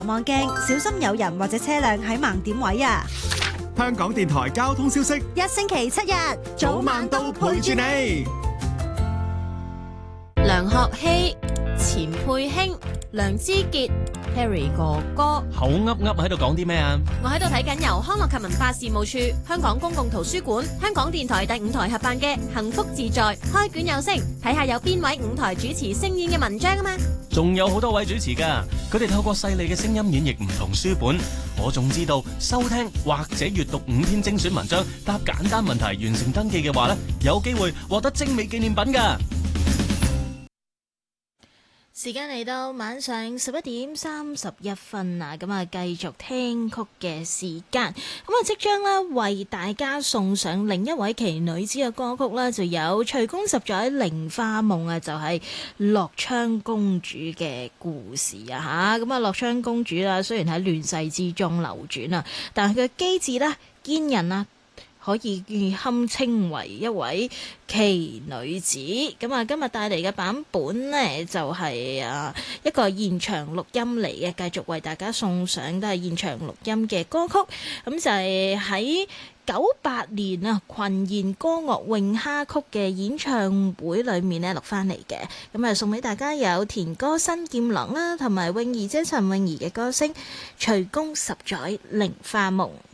望鏡，小心有人或者車輛喺盲點位啊！ 香港電台交通消息， 一星期7日， 早晚都陪住你。 梁學希、錢佩興、梁之傑、Harry 哥哥， 口噏噏喺度講啲咩啊？ 我喺度睇緊由康樂及文化事務處、香港公共圖書館、香港電台第5台合辦嘅《幸福自在》開卷有聲，睇下有邊位5台主持聲演嘅文章啊嘛！ 仲有好多位主持噶，佢哋透過細膩嘅聲音演繹唔同書本。我仲知道收聽或者閱讀5篇精選文章，答簡單問題，完成登記嘅話呢，有機會獲得精美紀念品噶。 時間嚟到晚上11點31分啊，咁啊繼續聽曲嘅時間，咁啊即將咧為大家送上另一位奇女子嘅歌曲啦，就有徐公十載菱花夢啊，就係樂昌公主嘅故事啊吓，咁啊樂昌公主啦，雖然喺亂世之中流轉啊，但係佢機智啦、堅韌啊，可以堪稱為一位奇女子。咁啊，今日帶嚟嘅版本呢，就係一個現場錄音嚟嘅，繼續為大家送上都係現場錄音嘅歌曲。咁就係喺98年啊，群言歌樂詠蝦曲嘅演唱會裏面呢錄翻嚟嘅。咁啊，送俾大家有田歌新劍郎啦，同埋泳兒姐陳泳兒嘅歌聲《徐公十載菱花夢》。